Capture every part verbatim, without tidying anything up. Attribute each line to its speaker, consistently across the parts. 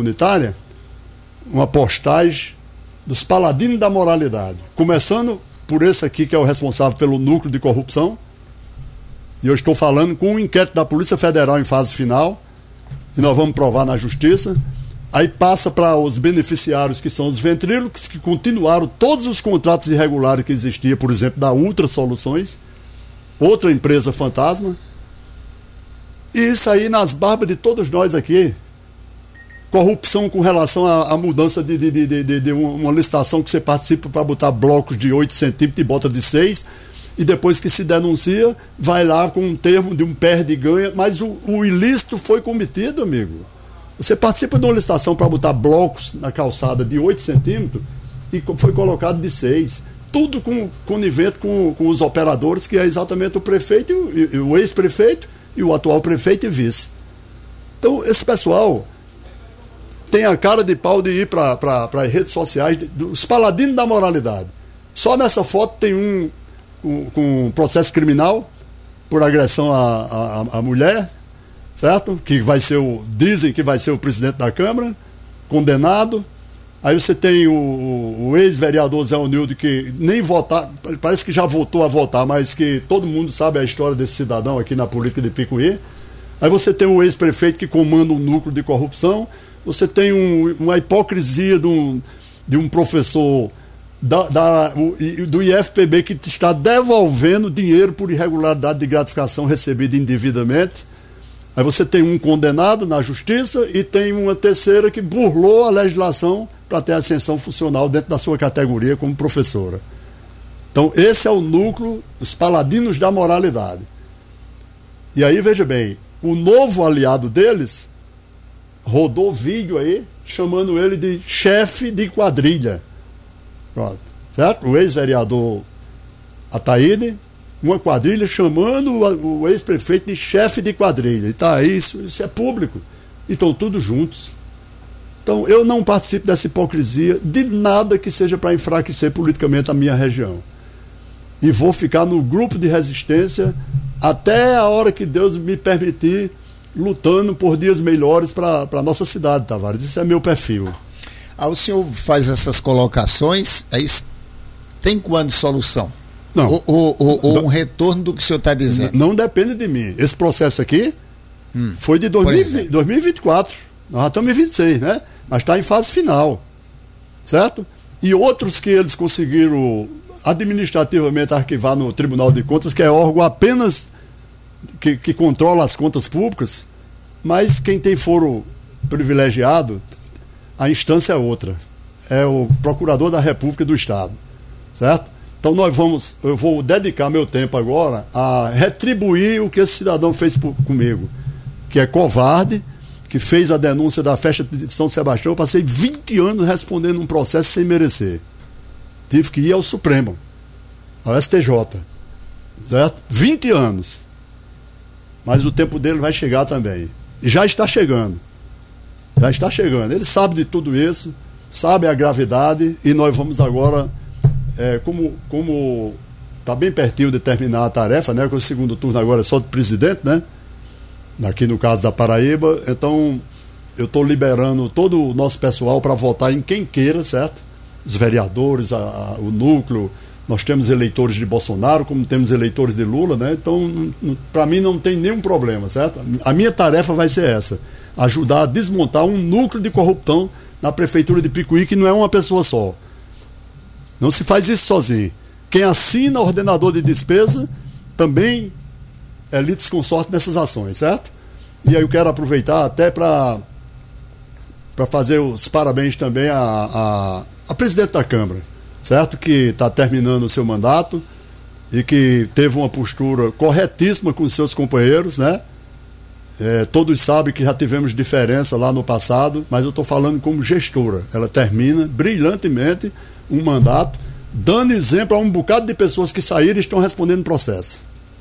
Speaker 1: comunitária uma postagem dos paladinos da moralidade, começando por esse aqui que é o responsável pelo núcleo de corrupção, e eu estou falando com um inquérito da Polícia Federal em fase final, e nós vamos provar na justiça. Aí passa para os beneficiários, que são os ventrílocos, que continuaram todos os contratos irregulares que existiam, por exemplo, da Ultra Soluções, outra empresa fantasma. E isso aí nas barbas de todos nós aqui. Corrupção com relação à, à mudança de, de, de, de, de uma licitação que você participa para botar blocos de oito centímetros e bota de seis, e depois que se denuncia, vai lá com um termo de um perde e ganha, mas o, o ilícito foi cometido, amigo. Você participa de uma licitação para botar blocos na calçada de oito centímetros e foi colocado de seis. Tudo com conivente com, com os operadores, que é exatamente o prefeito, e, e o ex-prefeito e o atual prefeito e vice. Então, esse pessoal tem a cara de pau de ir para as redes sociais, dos paladinos da moralidade. Só nessa foto tem um com, com processo criminal por agressão à, à, à mulher, certo? Que vai ser o, dizem que vai ser o presidente da Câmara, condenado. Aí você tem o, o ex-vereador Zé Onildo, que nem votar, parece que já voltou a votar, mas que todo mundo sabe a história desse cidadão aqui na política de Picuí. Aí você tem o ex-prefeito que comanda um núcleo de corrupção. Você tem um, uma hipocrisia de um, de um professor da, da, o, do I F P B que está devolvendo dinheiro por irregularidade de gratificação recebida indevidamente. Aí você tem um condenado na justiça e tem uma terceira que burlou a legislação para ter ascensão funcional dentro da sua categoria como professora. Então, esse é o núcleo dos paladinos da moralidade. E aí, veja bem, o novo aliado deles rodou vídeo aí, chamando ele de chefe de quadrilha. Pronto, certo? O ex-vereador Ataíde, uma quadrilha chamando o, o ex-prefeito de chefe de quadrilha. E tá aí, isso, isso é público. E estão todos juntos. Então, eu não participo dessa hipocrisia de nada que seja para enfraquecer politicamente a minha região. E vou ficar no grupo de resistência até a hora que Deus me permitir, lutando por dias melhores para a nossa cidade, Tavares. Isso é meu perfil.
Speaker 2: Ah, o senhor faz essas colocações, aí tem quando solução?
Speaker 1: Não.
Speaker 2: Ou, ou, ou, ou um retorno do que o senhor está dizendo?
Speaker 1: Não, não depende de mim. Esse processo aqui hum, foi de dois mil e vinte e quatro. Nós já estamos em vinte e seis, né? Mas está em fase final. Certo? E outros que eles conseguiram administrativamente arquivar no Tribunal de Contas, que é órgão apenas que, que controla as contas públicas, mas quem tem foro privilegiado, a instância é outra. É o Procurador da República do Estado. Certo? Então nós vamos, eu vou dedicar meu tempo agora a retribuir o que esse cidadão fez por, comigo, que é covarde, que fez a denúncia da festa de São Sebastião. Eu passei vinte anos respondendo um processo sem merecer. Tive que ir ao Supremo, ao S T J, certo? vinte anos. Mas o tempo dele vai chegar também. E já está chegando. Já está chegando. Ele sabe de tudo isso, sabe a gravidade, e nós vamos agora... É, como como está bem pertinho de terminar a tarefa, né? Que o segundo turno agora é só de presidente, né? Aqui no caso da Paraíba, então eu estou liberando todo o nosso pessoal para votar em quem queira, certo? Os vereadores, a, a, o núcleo, nós temos eleitores de Bolsonaro, como temos eleitores de Lula, né? Então, para mim não tem nenhum problema, certo? A minha tarefa vai ser essa, ajudar a desmontar um núcleo de corrupção na prefeitura de Picuí, que não é uma pessoa só. Não se faz isso sozinho. Quem assina o ordenador de despesa também é litisconsorte nessas ações, certo? E aí eu quero aproveitar até para para fazer os parabéns também à, à, à presidente da Câmara, certo? Que está terminando o seu mandato e que teve uma postura corretíssima com os seus companheiros, né? É, todos sabem que já tivemos diferença lá no passado, mas eu estou falando como gestora. Ela termina brilhantemente um mandato, dando exemplo a um bocado de pessoas que saíram e estão respondendo processo.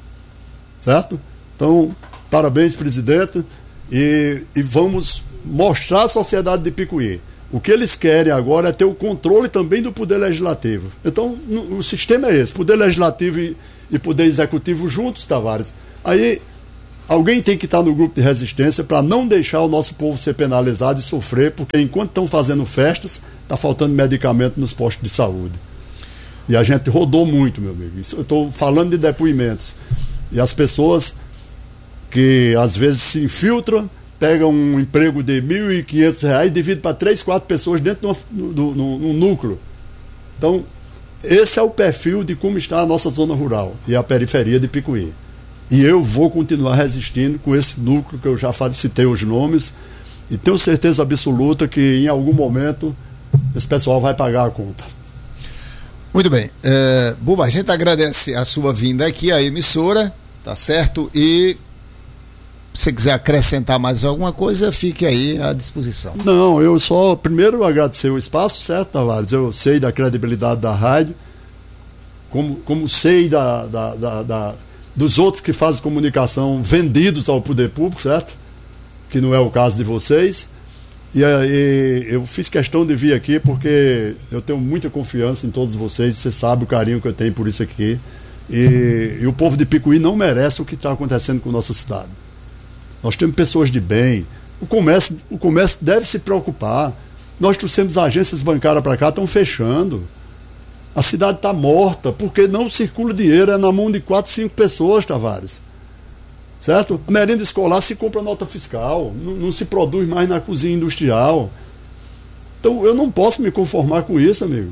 Speaker 1: Certo? Então, parabéns, presidente, e, e vamos mostrar à sociedade de Picuí. O que eles querem agora é ter o controle também do poder legislativo. Então, no, o sistema é esse, poder legislativo e, e poder executivo juntos, Tavares. Aí, Alguém tem que estar no grupo de resistência para não deixar o nosso povo ser penalizado e sofrer, porque enquanto estão fazendo festas, está faltando medicamento nos postos de saúde. E a gente rodou muito, meu amigo. Isso, eu estou falando de depoimentos. E as pessoas que às vezes se infiltram, pegam um emprego de mil e quinhentos reais e dividem para três, quatro pessoas dentro do, do, do, do núcleo. Então, esse é o perfil de como está a nossa zona rural e a periferia de Picuí. E eu vou continuar resistindo com esse núcleo que eu já citei os nomes, e tenho certeza absoluta que em algum momento esse pessoal vai pagar a conta.
Speaker 2: Muito bem. É, Buba, a gente agradece a sua vinda aqui à emissora, tá certo? E se você quiser acrescentar mais alguma coisa, fique aí à disposição.
Speaker 1: Não, eu só primeiro agradecer o espaço, certo, Tavares? Eu sei da credibilidade da rádio, como, como sei da, da, da, da, dos outros que fazem comunicação vendidos ao poder público, certo? Que não é o caso de vocês. E aí eu fiz questão de vir aqui porque eu tenho muita confiança em todos vocês, você sabe o carinho que eu tenho por isso aqui. E, e o povo de Picuí não merece o que está acontecendo com a nossa cidade. Nós temos pessoas de bem, o comércio, o comércio deve se preocupar. Nós trouxemos agências bancárias para cá, estão fechando. A cidade está morta, porque não circula dinheiro, é na mão de quatro, cinco pessoas, Tavares. Certo? A merenda escolar se compra nota fiscal, não, não se produz mais na cozinha industrial. Então eu não posso me conformar com isso, amigo.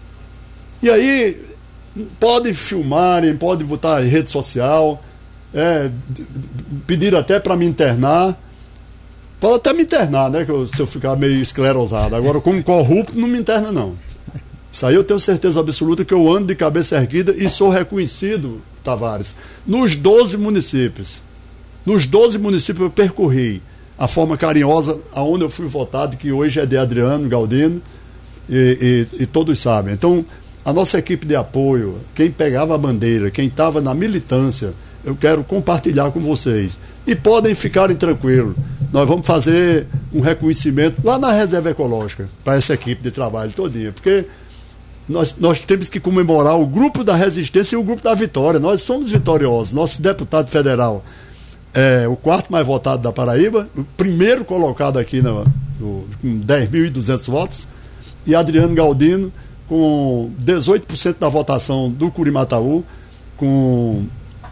Speaker 1: E aí, podem filmarem, podem botar em rede social, é, pedir até para me internar. Pode até me internar, né? Que eu, se eu ficar meio esclerosado. Agora, como corrupto, não me interna, não. Isso aí eu tenho certeza absoluta que eu ando de cabeça erguida e sou reconhecido, Tavares, nos doze municípios. Nos doze municípios eu percorri a forma carinhosa aonde eu fui votado, que hoje é de Adriano Galdino, e, e, e todos sabem. Então, a nossa equipe de apoio, quem pegava a bandeira, quem estava na militância, eu quero compartilhar com vocês. E podem ficarem tranquilos. Nós vamos fazer um reconhecimento lá na Reserva Ecológica para essa equipe de trabalho todinha, porque nós, nós temos que comemorar o grupo da resistência e o grupo da vitória. Nós somos vitoriosos. Nosso deputado federal é o quarto mais votado da Paraíba, o primeiro colocado aqui no, no, com dez mil e duzentos votos, e Adriano Galdino com dezoito por cento da votação do Curimataú, com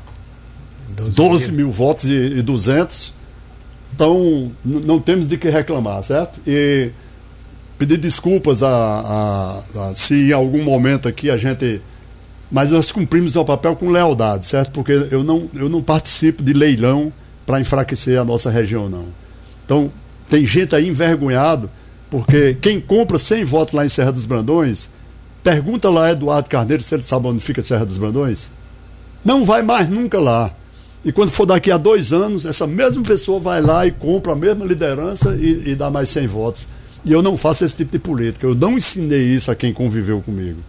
Speaker 1: doze mil votos e, e duzentos. Então, não temos de que reclamar, certo? E pedir desculpas a, a, a se em algum momento aqui a gente... Mas nós cumprimos o papel com lealdade, certo? Porque eu não, eu não participo de leilão para enfraquecer a nossa região, não. Então, tem gente aí envergonhado, porque quem compra cem votos lá em Serra dos Brandões, pergunta lá a Eduardo Carneiro se ele sabe onde fica Serra dos Brandões. Não vai mais nunca lá. E quando for daqui a dois anos, essa mesma pessoa vai lá e compra a mesma liderança e, e dá mais cem votos. E eu não faço esse tipo de política. Eu não ensinei isso a quem conviveu comigo.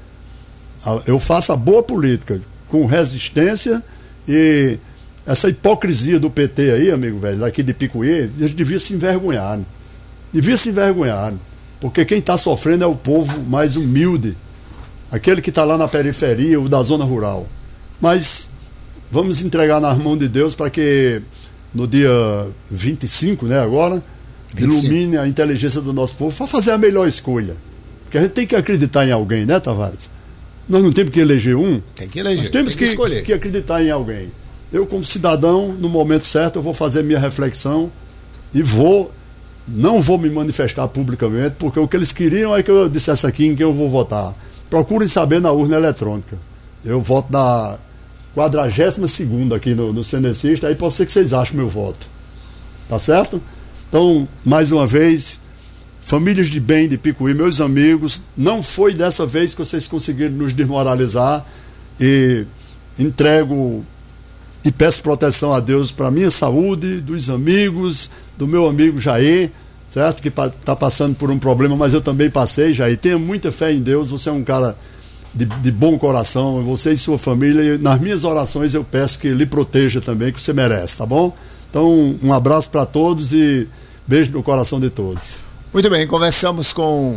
Speaker 1: Eu faço a boa política, com resistência, e essa hipocrisia do P T aí, amigo velho, daqui de Picuí, eles deviam se envergonhar. Devia se envergonhar. Porque quem está sofrendo é o povo mais humilde, aquele que está lá na periferia, o da zona rural. Mas vamos entregar nas mãos de Deus para que no dia vinte e cinco, né, agora, vinte e cinco, ilumine a inteligência do nosso povo para fazer a melhor escolha. Porque a gente tem que acreditar em alguém, né, Tavares? Nós não temos que eleger um.
Speaker 2: Tem que eleger.
Speaker 1: Nós temos
Speaker 2: tem que,
Speaker 1: que,
Speaker 2: escolher.
Speaker 1: que acreditar em alguém. Eu, como cidadão, no momento certo, eu vou fazer minha reflexão e vou, não vou me manifestar publicamente, porque o que eles queriam é que eu dissesse aqui em quem eu vou votar. Procurem saber na urna eletrônica. Eu voto na quadragésima segunda aqui no, no Cenecista, aí pode ser que vocês achem meu voto. Tá certo? Então, mais uma vez, famílias de bem de Picuí, meus amigos, não foi dessa vez que vocês conseguiram nos desmoralizar, e entrego e peço proteção a Deus para a minha saúde, dos amigos, do meu amigo Jair, certo? Que está passando por um problema, mas eu também passei, Jair. Tenha muita fé em Deus, você é um cara de, de bom coração, você e sua família, e nas minhas orações eu peço que lhe proteja também, que você merece, tá bom? Então, um abraço para todos e beijo no coração de todos.
Speaker 2: Muito bem, conversamos com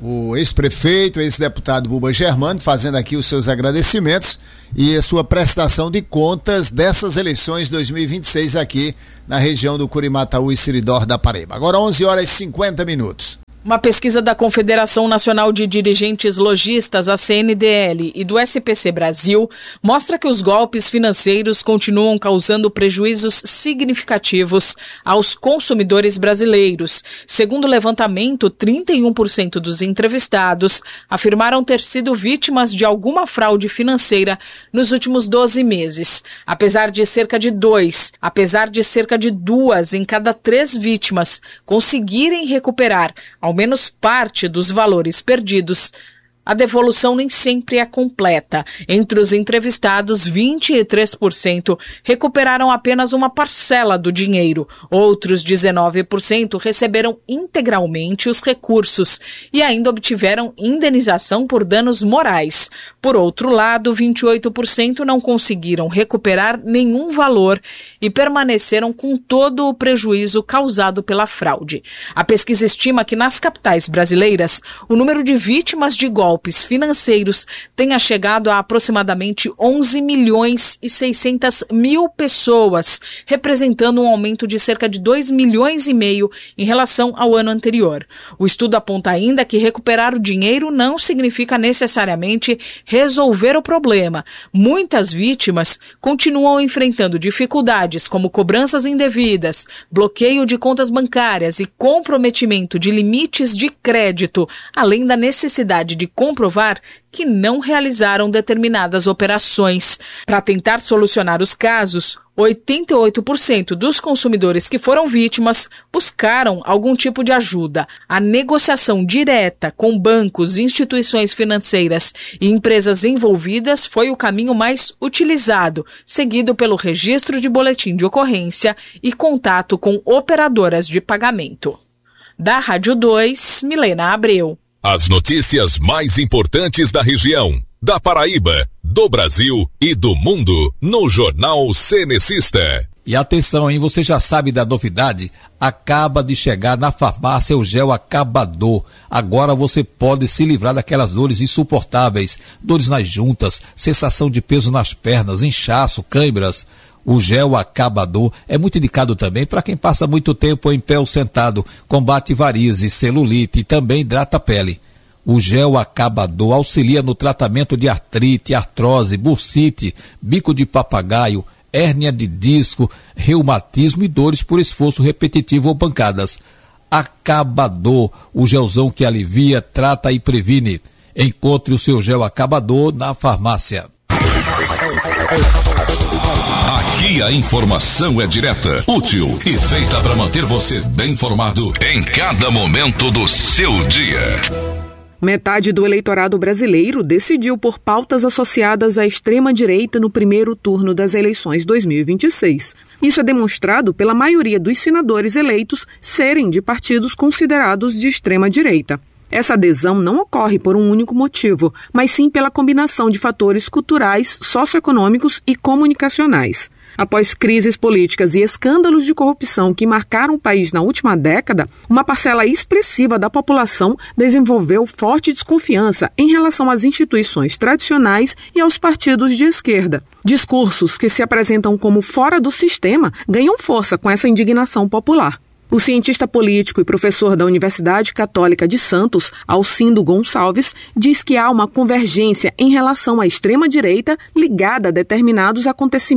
Speaker 2: o ex-prefeito, ex-deputado Buba Germano, fazendo aqui os seus agradecimentos e a sua prestação de contas dessas eleições dois mil e vinte e seis aqui na região do Curimataú e Siridó da Paraíba. Agora onze horas e cinquenta minutos.
Speaker 3: Uma pesquisa da Confederação Nacional de Dirigentes Lojistas, a C N D L, e do S P C Brasil mostra que os golpes financeiros continuam causando prejuízos significativos aos consumidores brasileiros. Segundo o levantamento, trinta e um por cento dos entrevistados afirmaram ter sido vítimas de alguma fraude financeira nos últimos doze meses. Apesar de cerca de dois, apesar de cerca de duas em cada três vítimas conseguirem recuperar ao menos parte dos valores perdidos, a devolução nem sempre é completa. Entre os entrevistados, vinte e três por cento recuperaram apenas uma parcela do dinheiro. Outros dezenove por cento receberam integralmente os recursos e ainda obtiveram indenização por danos morais. Por outro lado, vinte e oito por cento não conseguiram recuperar nenhum valor e permaneceram com todo o prejuízo causado pela fraude. A pesquisa estima que nas capitais brasileiras, o número de vítimas de golpes golpes financeiros tenha chegado a aproximadamente onze milhões e seiscentas mil pessoas, representando um aumento de cerca de dois milhões e meio em relação ao ano anterior. O estudo aponta ainda que recuperar o dinheiro não significa necessariamente resolver o problema. Muitas vítimas continuam enfrentando dificuldades como cobranças indevidas, bloqueio de contas bancárias e comprometimento de limites de crédito, além da necessidade de comprovar que não realizaram determinadas operações. Para tentar solucionar os casos, oitenta e oito por cento dos consumidores que foram vítimas buscaram algum tipo de ajuda. A negociação direta com bancos, instituições financeiras e empresas envolvidas foi o caminho mais utilizado, seguido pelo registro de boletim de ocorrência e contato com operadoras de pagamento. Da Rádio dois, Milena Abreu.
Speaker 4: As notícias mais importantes da região, da Paraíba, do Brasil e do mundo no Jornal Cenecista.
Speaker 5: E atenção, hein? Você já sabe da novidade? Acaba de chegar na farmácia o gel acabador. Agora você pode se livrar daquelas dores insuportáveis, dores nas juntas, sensação de peso nas pernas, inchaço, câimbras. O gel acabador é muito indicado também para quem passa muito tempo em pé ou sentado, combate varizes, celulite e também hidrata a pele. O gel acabador auxilia no tratamento de artrite, artrose, bursite, bico de papagaio, hérnia de disco, reumatismo e dores por esforço repetitivo ou pancadas. Acabador, o gelzão que alivia, trata e previne. Encontre o seu gel acabador na farmácia.
Speaker 4: Aqui a informação é direta, útil e feita para manter você bem informado em cada momento do seu dia.
Speaker 6: Metade do eleitorado brasileiro decidiu por pautas associadas à extrema-direita no primeiro turno das eleições dois mil e vinte e seis. Isso é demonstrado pela maioria dos senadores eleitos serem de partidos considerados de extrema-direita. Essa adesão não ocorre por um único motivo, mas sim pela combinação de fatores culturais, socioeconômicos e comunicacionais. Após crises políticas e escândalos de corrupção que marcaram o país na última década, uma parcela expressiva da população desenvolveu forte desconfiança em relação às instituições tradicionais e aos partidos de esquerda. Discursos que se apresentam como fora do sistema ganham força com essa indignação popular. O cientista político e professor da Universidade Católica de Santos, Alcindo Gonçalves, diz que há uma convergência em relação à extrema-direita ligada a determinados acontecimentos